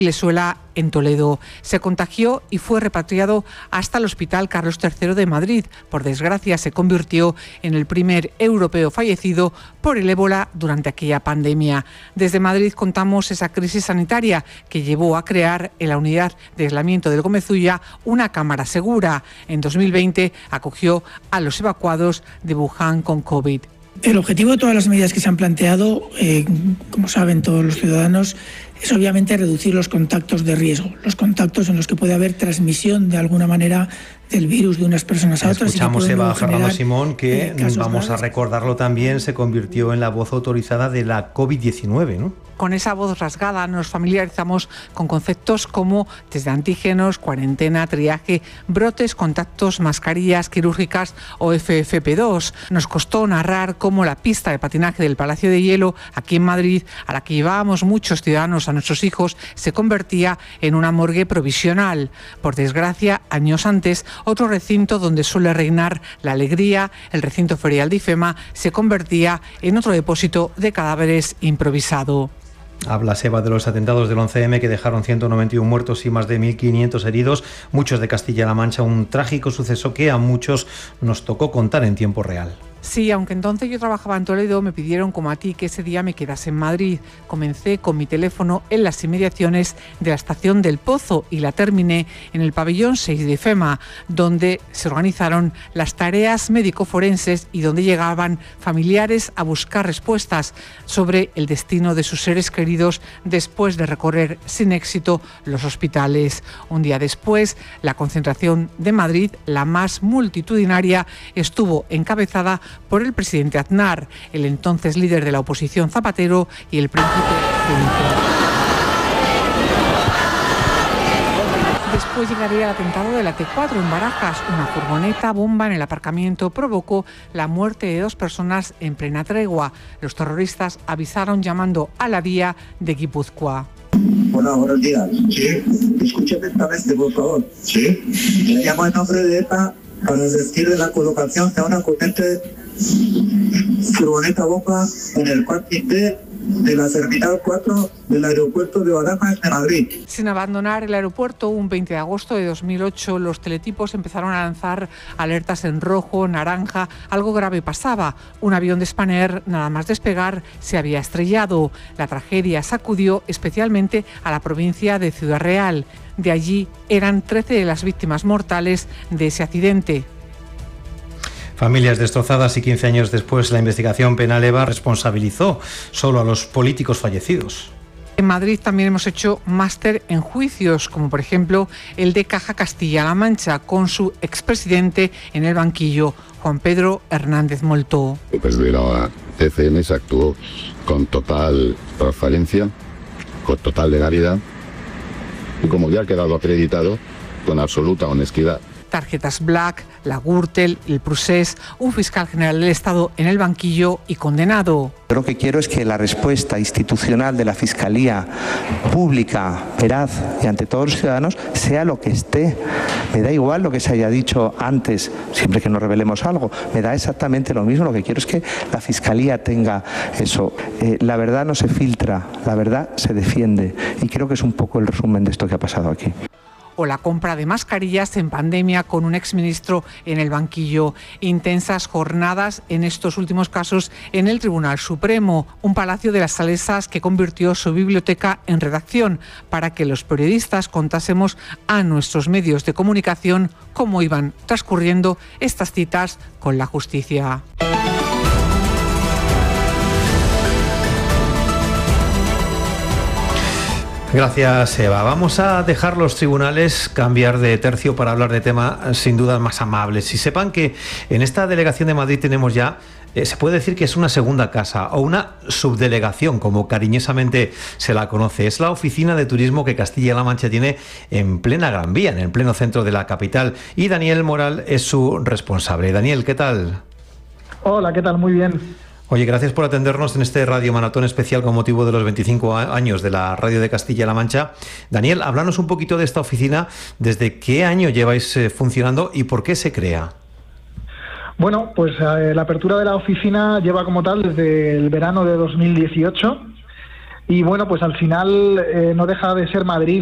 Lezuela en Toledo. Se contagió y fue repatriado hasta el Hospital Carlos III de Madrid. Por desgracia, se convirtió en el primer europeo fallecido por el ébola durante aquella pandemia. Desde Madrid contamos esa crisis sanitaria que llevó a crear en la unidad de aislamiento del Gómez Ulla una cámara segura. En 2020 acogió a los evacuados de Wuhan con COVID. El objetivo de todas las medidas que se han planteado, como saben todos los ciudadanos, es obviamente reducir los contactos de riesgo, los contactos en los que puede haber transmisión de alguna manera del virus de unas personas a otras. Escuchamos a Eva Ferrando Simón, que vamos a recordarlo también, se convirtió en la voz autorizada de la COVID-19, ¿no? Con esa voz rasgada nos familiarizamos con conceptos como test de antígenos, cuarentena, triaje, brotes, contactos, mascarillas quirúrgicas o FFP2. Nos costó narrar cómo la pista de patinaje del Palacio de Hielo, aquí en Madrid, a la que llevábamos muchos ciudadanos a nuestros hijos, se convertía en una morgue provisional. Por desgracia, años antes, otro recinto donde suele reinar la alegría, el recinto ferial de IFEMA, se convertía en otro depósito de cadáveres improvisado. Habla Seba de los atentados del 11M que dejaron 191 muertos y más de 1.500 heridos, muchos de Castilla-La Mancha, un trágico suceso que a muchos nos tocó contar en tiempo real. Sí, aunque entonces yo trabajaba en Toledo, me pidieron como a ti que ese día me quedase en Madrid. Comencé con mi teléfono en las inmediaciones de la estación del Pozo y la terminé en el pabellón 6 de IFEMA, donde se organizaron las tareas médico-forenses y donde llegaban familiares a buscar respuestas sobre el destino de sus seres queridos después de recorrer sin éxito los hospitales. Un día después, la concentración de Madrid, la más multitudinaria, estuvo encabezada por el presidente Aznar, el entonces líder de la oposición Zapatero y el príncipe Felipe. Después llegaría el atentado de la T4 en Barajas. Una furgoneta bomba en el aparcamiento provocó la muerte de 2 personas en plena tregua. Los terroristas avisaron llamando a la vía de Guipúzcoa. Hola, buenos días. Sí. Escuche atentamente, por favor. Sí. Le llamo en nombre de ETA para decir de la colocación de una potente furgoneta bomba en el parking de la Terminal 4 del aeropuerto de Barajas de Madrid. Sin abandonar el aeropuerto, un 20 de agosto de 2008, los teletipos empezaron a lanzar alertas en rojo, naranja. Algo grave pasaba. Un avión de Spanair, nada más despegar, se había estrellado. La tragedia sacudió especialmente a la provincia de Ciudad Real. De allí eran 13 de las víctimas mortales de ese accidente. Familias destrozadas y 15 años después la investigación penal EVA responsabilizó solo a los políticos fallecidos. En Madrid también hemos hecho máster en juicios, como por ejemplo el de Caja Castilla-La Mancha, con su expresidente en el banquillo, Juan Pedro Hernández Moltó. Desde la TCM se actuó con total transparencia, con total legalidad y, como ya ha quedado acreditado, con absoluta honestidad. Tarjetas Black, la Gürtel, el Prusés, un fiscal general del Estado en el banquillo y condenado. Yo lo que quiero es que la respuesta institucional de la Fiscalía pública, veraz y ante todos los ciudadanos sea lo que esté. Me da igual lo que se haya dicho antes, siempre que no revelemos algo. Me da exactamente lo mismo. Lo que quiero es que la Fiscalía tenga eso. La verdad no se filtra, la verdad se defiende. Y creo que es un poco el resumen de esto que ha pasado aquí. O la compra de mascarillas en pandemia con un exministro en el banquillo. Intensas jornadas en estos últimos casos en el Tribunal Supremo, un palacio de las Salesas que convirtió su biblioteca en redacción para que los periodistas contásemos a nuestros medios de comunicación cómo iban transcurriendo estas citas con la justicia. Gracias, Eva. Vamos a dejar los tribunales, cambiar de tercio para hablar de temas sin duda más amables. Y sepan que en esta delegación de Madrid tenemos ya, se puede decir que es una segunda casa o una subdelegación, como cariñosamente se la conoce. Es la oficina de turismo que Castilla-La Mancha tiene en plena Gran Vía, en el pleno centro de la capital. Y Daniel Moral es su responsable. Daniel, ¿qué tal? Hola, ¿qué tal? Muy bien. Oye, gracias por atendernos en este Radio Maratón especial con motivo de los 25 años de la Radio de Castilla-La Mancha. Daniel, háblanos un poquito de esta oficina. ¿Desde qué año lleváis funcionando y por qué se crea? Bueno, pues la apertura de la oficina lleva como tal desde el verano de 2018. Y bueno, pues al final no deja de ser Madrid